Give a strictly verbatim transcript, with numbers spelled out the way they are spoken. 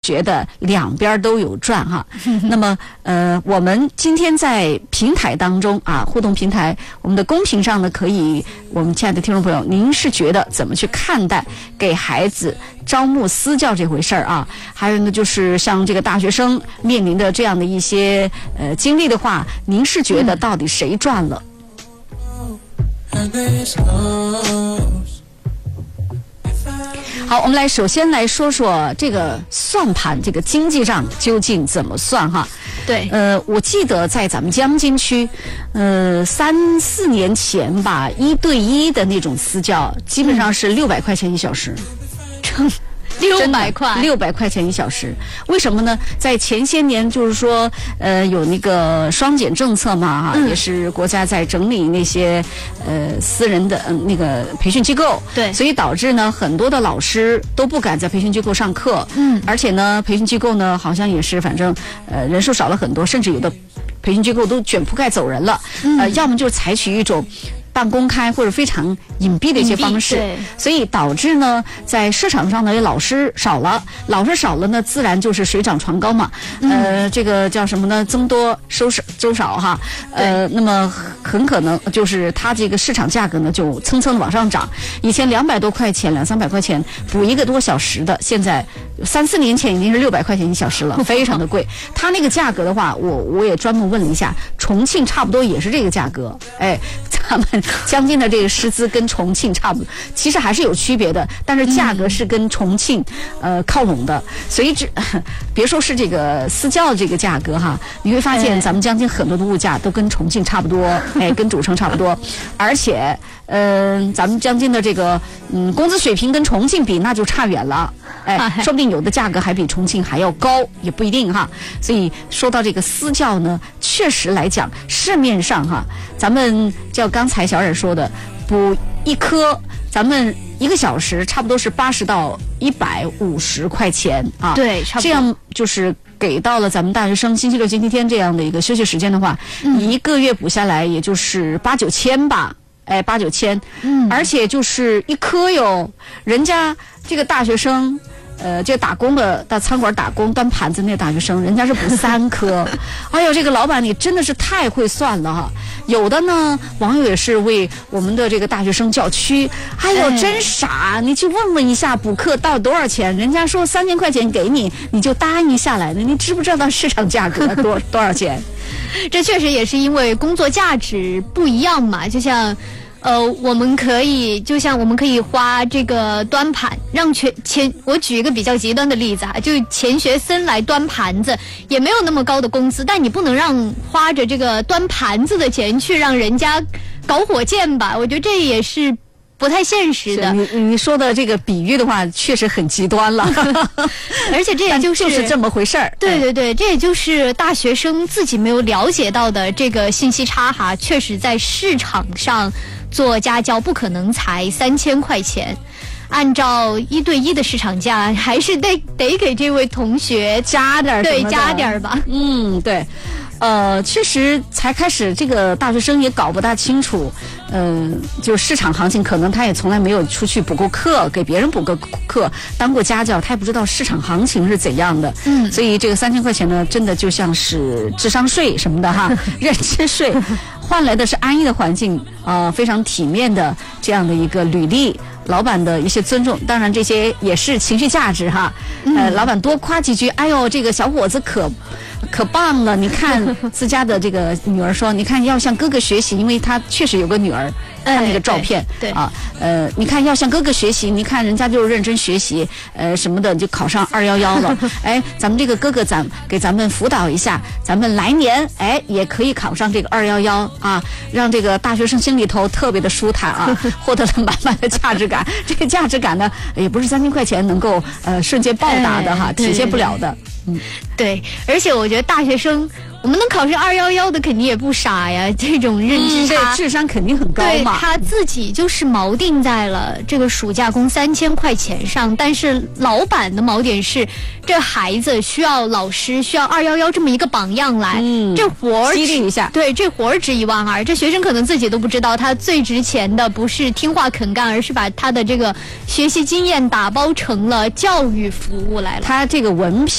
觉得两边都有赚哈。那么呃，我们今天在平台当中啊，互动平台，我们的公屏上呢，可以，我们亲爱的听众朋友，您是觉得怎么去看待给孩子招募私教这回事儿啊？还有呢，就是像这个大学生面临的这样的一些呃经历的话，您是觉得到底谁赚了？好，我们来首先来说说这个算盘，这个经济账究竟怎么算哈？ 对， 呃，我记得在咱们江津区，呃，三四年前吧，一对一的那种私教，基本上是六百块钱一小时。 嗯六百块， 六百块钱一小时，为什么呢？在前些年，就是说，呃，有那个双减政策嘛，哈、嗯，也是国家在整理那些呃私人的嗯、呃、那个培训机构， 对， 所以导致呢，很多的老师都不敢在培训机构上课， 嗯， 而且呢，培训机构呢，好像也是反正呃人数少了很多，甚至有的培训机构都卷铺盖走人了，嗯、呃，要么就采取一种半公开或者非常隐蔽的一些方式，所以导致呢，在市场上呢，老师少了，老师少了呢，自然就是水涨船高嘛。嗯、呃，这个叫什么呢？增多收少周少哈。呃，那么很可能就是它这个市场价格呢，就蹭蹭的往上涨。以前两百多块钱、两三百块钱补一个多小时的，现在三四年前已经是六百块钱一小时了，非常的贵。它那个价格的话，我我也专门问了一下，重庆差不多也是这个价格。哎，咱们江津的这个师资跟重庆差不多，其实还是有区别的，但是价格是跟重庆呃靠拢的，所以这别说是这个私教这个价格哈，你会发现咱们江津很多的物价都跟重庆差不多，哎，跟主城差不多，而且嗯、呃，咱们江津的这个嗯工资水平跟重庆比那就差远了，哎，说不定有的价格还比重庆还要高，也不一定哈。所以说到这个私教呢，确实来讲，市面上哈，咱们叫刚才小冉说的，补一科，咱们一个小时差不多是八十到一百五十块钱啊。 对，差不多。 这样就是给到了咱们大学生星期六、星期天这样的一个休息时间的话，嗯、一个月补下来也就是八九千吧。哎，八九千，嗯，而且就是一科哟，人家这个大学生。呃，这打工的到餐馆打工端盘子那大学生，人家是补三科。哎呦，这个老板你真的是太会算了哈！有的呢，网友也是为我们的这个大学生叫屈。哎呦，真傻！你去问问一下补课到多少钱？人家说三千块钱给你，你就答应下来的。你知不知道市场价格多多少钱？ 这确实也是因为工作价值不一样嘛，就像。呃，我们可以就像我们可以花这个端盘，让全前我举一个比较极端的例子哈，就钱学森来端盘子，也没有那么高的工资，但你不能让花着这个端盘子的钱去让人家搞火箭吧？我觉得这也是不太现实的。 你你说的这个比喻的话，确实很极端了， 而且这也就是就是这么回事儿。 对对对，这也就是大学生自己没有了解到的这个信息差哈，确实在市场上。做家教不可能才三千块钱，按照一对一的市场价，还是得得给这位同学加点儿， 对，加点儿吧。 嗯，对，呃，确实才开始，这个大学生也搞不大清楚，嗯、呃，就市场行情，可能他也从来没有出去补过课，给别人补过课，当过家教，他也不知道市场行情是怎样的。嗯，所以这个三千块钱呢，真的就像是智商税什么的哈，认知税。换来的是安逸的环境，呃，非常体面的这样的一个履历，老板的一些尊重，当然这些也是情绪价值哈。呃，老板多夸几句，哎呦，这个小伙子可可棒了！你看自家的这个女儿说，你看要向哥哥学习，因为他确实有个女儿。看那个照片， 对啊，呃，你看要向哥哥学习，你看人家就是认真学习，呃，什么的就考上二幺幺了。哎，咱们这个哥哥咱给咱们辅导一下，咱们来年哎也可以考上这个二幺幺啊，让这个大学生心里头特别的舒坦啊，获得了满满的价值感。这个价值感呢，也不是三千块钱能够呃瞬间报答的哈， 哎、 体现不了的。 嗯，对，而且我觉得大学生。我们能考上二幺幺的肯定也不傻呀，这种认知差、 嗯、智商肯定很高嘛。 对，他自己就是锚定在了这个暑假工三千块钱上，但是老板的锚点是这孩子需要老师，需要二幺幺这么一个榜样来，嗯，这活儿激励一下。 对，这活儿值一万二，这学生可能自己都不知道，他最值钱的不是听话肯干，而是把他的这个学习经验打包成了教育服务来了。 他这个文凭。